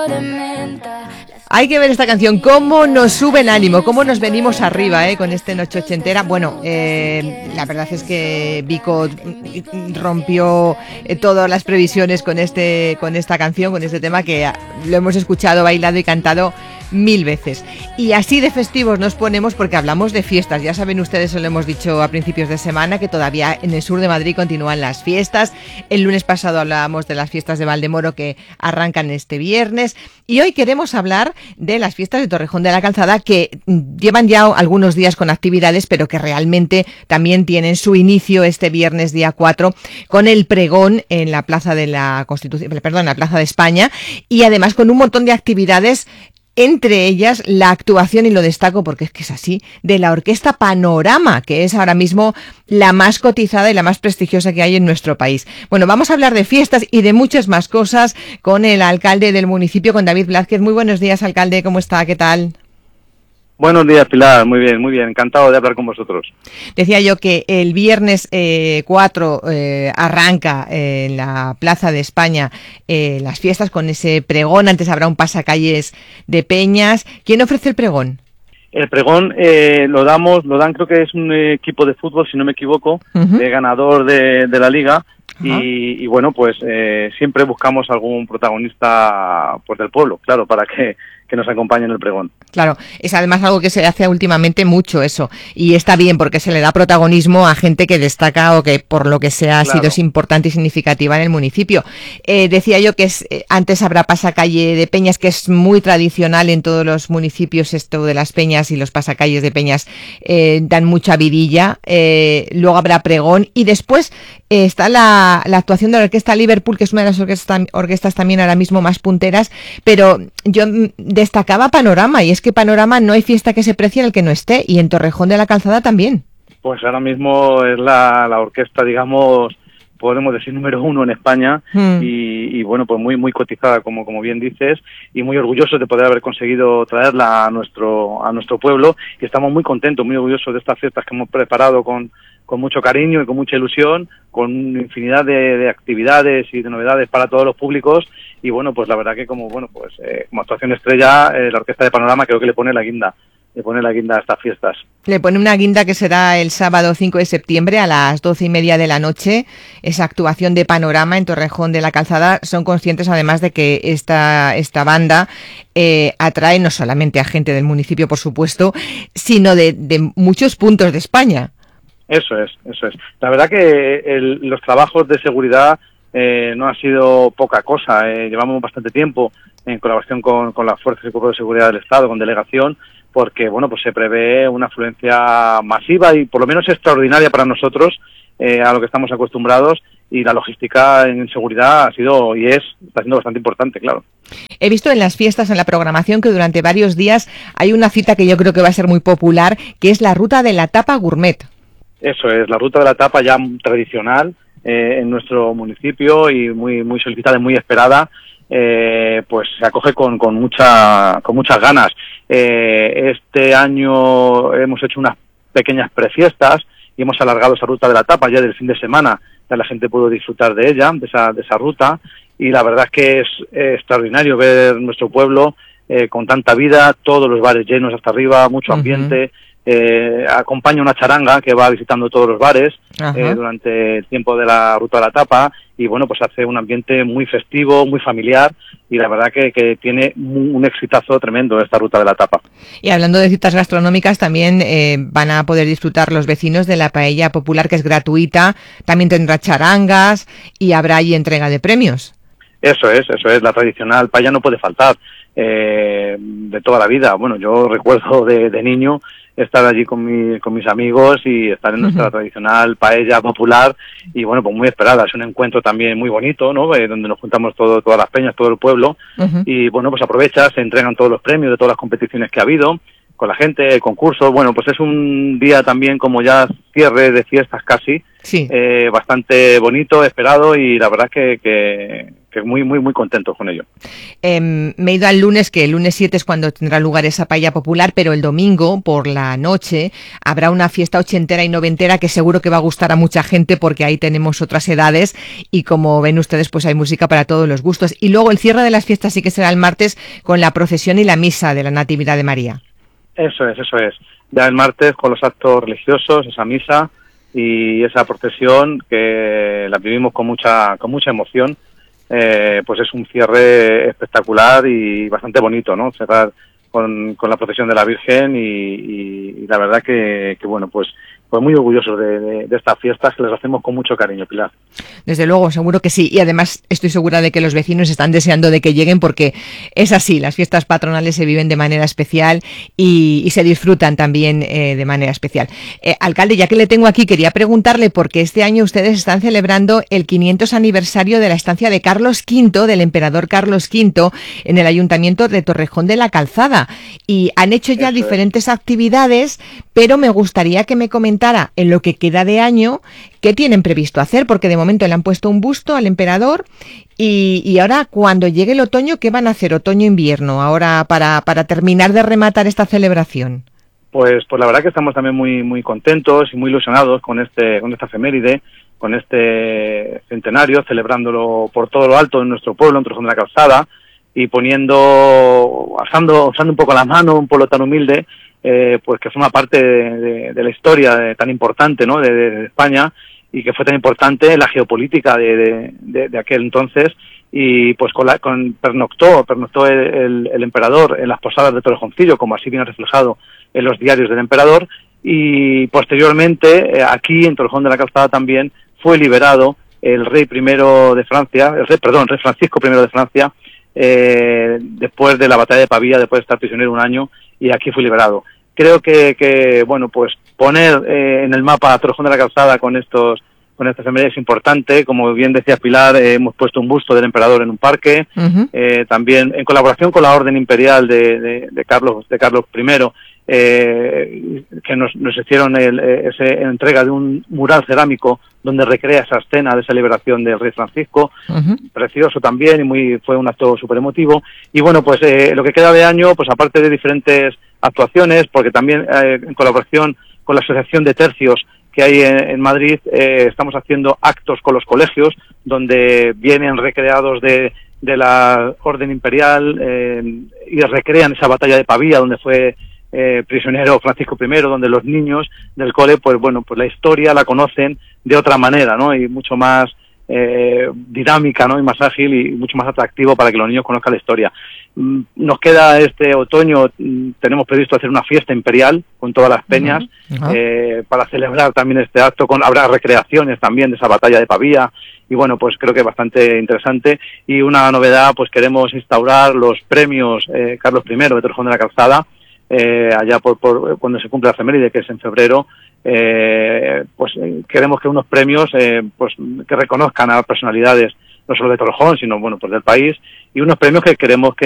de menta. Hay que ver esta canción, cómo nos sube el ánimo, cómo nos venimos arriba con este Noche Ochentera. Bueno, la verdad es que Vico rompió todas las previsiones con esta canción, con este tema que lo hemos escuchado, bailado y cantado 1000 veces. Y así de festivos nos ponemos porque hablamos de fiestas. Ya saben ustedes, lo hemos dicho a principios de semana, que todavía en el sur de Madrid continúan las fiestas. El lunes pasado hablábamos de las fiestas de Valdemoro que arrancan este viernes. Y hoy queremos hablar de las fiestas de Torrejón de la Calzada, que llevan ya algunos días con actividades, pero que realmente también tienen su inicio este viernes día 4 con el pregón en la Plaza de la Constitución, en la Plaza de España, y además con un montón de actividades. Entre ellas, la actuación, y lo destaco porque es que es así, de la Orquesta Panorama, que es ahora mismo la más cotizada y la más prestigiosa que hay en nuestro país. Bueno, vamos a hablar de fiestas y de muchas más cosas con el alcalde del municipio, con David Blázquez. Muy buenos días, alcalde, ¿cómo está? ¿Qué tal? Buenos días, Pilar. Muy bien. Encantado de hablar con vosotros. Decía yo que el viernes 4 arranca en la Plaza de España las fiestas con ese pregón. Antes habrá un pasacalles de peñas. ¿Quién ofrece el pregón? El pregón lo dan, creo que es un equipo de fútbol, si no me equivoco, ganador de la liga. Y bueno, pues siempre buscamos algún protagonista pues del pueblo, claro, para que nos acompañe en el pregón. Claro, es además algo que se hace últimamente mucho eso, y está bien porque se le da protagonismo a gente que destaca o que por lo que sea ha sido importante y significativa en el municipio. Decía yo que antes habrá pasacalle de peñas, que es muy tradicional en todos los municipios esto de las peñas, y los pasacalles de peñas dan mucha vidilla. Luego habrá pregón y después está la actuación de la Orquesta Liverpool, que es una de las orquestas también ahora mismo más punteras, pero yo destacaba Panorama, y es que Panorama no hay fiesta que se precie en el que no esté, y en Torrejón de la Calzada también. Pues ahora mismo es la orquesta, digamos, podemos decir número 1 en España, y bueno, pues muy cotizada, como bien dices, y muy orgullosos de poder haber conseguido traerla a nuestro pueblo, y estamos muy contentos, muy orgullosos de estas fiestas que hemos preparado con mucho cariño y con mucha ilusión, con infinidad de actividades y de novedades para todos los públicos. Y bueno, pues la verdad que como actuación estrella, la Orquesta de Panorama creo que le pone la guinda a estas fiestas. Le pone una guinda que será el sábado 5 de septiembre a las 12:30 de la noche, esa actuación de Panorama en Torrejón de la Calzada. Son conscientes además de que esta banda atrae no solamente a gente del municipio, por supuesto, sino de muchos puntos de España. Eso es. La verdad que los trabajos de seguridad no ha sido poca cosa. Llevamos bastante tiempo en colaboración con las fuerzas y cuerpos de seguridad del Estado, con delegación, porque bueno, pues se prevé una afluencia masiva y por lo menos extraordinaria para nosotros, a lo que estamos acostumbrados, y la logística en seguridad está siendo bastante importante, claro. He visto en las fiestas, en la programación, que durante varios días hay una cita que yo creo que va a ser muy popular, que es la Ruta de la Tapa Gourmet. Eso es, la Ruta de la Tapa, ya tradicional en nuestro municipio y muy solicitada y muy esperada, pues se acoge con muchas ganas. Este año hemos hecho unas pequeñas prefiestas y hemos alargado esa Ruta de la Tapa ya del fin de semana. Ya la gente pudo disfrutar de ella, de esa ruta, y la verdad es que es extraordinario ver nuestro pueblo con tanta vida, todos los bares llenos hasta arriba, mucho ambiente. Acompaña una charanga que va visitando todos los bares durante el tiempo de la Ruta de la Tapa, y bueno, pues hace un ambiente muy festivo, muy familiar, y la verdad que tiene un exitazo tremendo esta Ruta de la Tapa. Y hablando de citas gastronómicas, también van a poder disfrutar los vecinos de la paella popular, que es gratuita, también tendrá charangas y habrá ahí entrega de premios. Eso es, la tradicional paella no puede faltar, de toda la vida. Bueno, yo recuerdo de niño estar allí con mis amigos y estar en nuestra tradicional paella popular, y bueno, pues muy esperada. Es un encuentro también muy bonito, ¿no? Donde nos juntamos todas las peñas, todo el pueblo, y bueno, pues aprovecha, se entregan todos los premios de todas las competiciones que ha habido con la gente, concursos. Bueno, pues es un día también como ya cierre de fiestas casi, bastante bonito, esperado, y la verdad que que muy contentos con ello. Me he ido al lunes, que el lunes 7 es cuando tendrá lugar esa paella popular, pero el domingo por la noche habrá una fiesta ochentera y noventera que seguro que va a gustar a mucha gente, porque ahí tenemos otras edades y, como ven ustedes, pues hay música para todos los gustos. Y luego el cierre de las fiestas sí que será el martes con la procesión y la misa de la Natividad de María. Eso es. Ya el martes con los actos religiosos, esa misa y esa procesión que la vivimos con mucha emoción. Pues es un cierre espectacular y bastante bonito, ¿no? Cerrar con la procesión de la Virgen y la verdad que bueno, pues muy orgullosos de estas fiestas, que las hacemos con mucho cariño, Pilar. Desde luego, seguro que sí. Y además estoy segura de que los vecinos están deseando de que lleguen, porque es así, las fiestas patronales se viven de manera especial y se disfrutan también de manera especial. Alcalde, ya que le tengo aquí, quería preguntarle, porque este año ustedes están celebrando el 500 aniversario de la estancia de Carlos V, del emperador Carlos V, en el Ayuntamiento de Torrejón de la Calzada. Y han hecho ya diferentes actividades, pero me gustaría que me comentara en lo que queda de año qué tienen previsto hacer, porque de momento le han puesto un busto al emperador y ahora, cuando llegue el otoño, ¿qué van a hacer? Otoño-invierno, ahora para terminar de rematar esta celebración. Pues la verdad que estamos también muy contentos y muy ilusionados con esta efeméride, con este centenario, celebrándolo por todo lo alto en nuestro pueblo, en Torrejón de la Calzada, y alzando un poco la mano, un pueblo tan humilde, pues que forma parte de la historia tan importante, ¿no?, de España, y que fue tan importante en la geopolítica de aquel entonces. Y pues pernoctó el emperador en las posadas de Torrejoncillo, como así viene reflejado en los diarios del emperador, y posteriormente aquí en Torrejón de la Calzada también fue liberado el rey rey Francisco I de Francia, después de la batalla de Pavía, después de estar prisionero un año, y aquí fue liberado. Creo que bueno, pues poner en el mapa a Torrejón de la Calzada con estas efemérides es importante. Como bien decía Pilar, hemos puesto un busto del emperador en un parque. También en colaboración con la Orden Imperial de Carlos I, que nos hicieron esa entrega de un mural cerámico donde recrea esa escena de esa liberación del rey Francisco. Precioso también, y fue un acto súper emotivo. Y bueno, pues lo que queda de año, pues aparte de diferentes actuaciones, porque también en colaboración con la Asociación de Tercios que hay en Madrid, estamos haciendo actos con los colegios donde vienen recreados de la Orden Imperial y recrean esa batalla de Pavía donde fue prisionero Francisco I, donde los niños del cole, pues bueno, pues la historia la conocen de otra manera, ¿no?, y mucho más dinámica, ¿no?, y más ágil y mucho más atractivo para que los niños conozcan la historia. Nos queda este otoño, tenemos previsto hacer una fiesta imperial con todas las peñas, para celebrar también este acto. Habrá recreaciones también de esa batalla de Pavía, y bueno, pues creo que es bastante interesante. Y una novedad, pues queremos instaurar los premios Carlos I de Torrejón de la Calzada, allá por cuando se cumple la efeméride, que es en febrero. Pues queremos que unos premios pues que reconozcan a personalidades no solo de Torrejón, sino bueno, pues del país, y unos premios que queremos que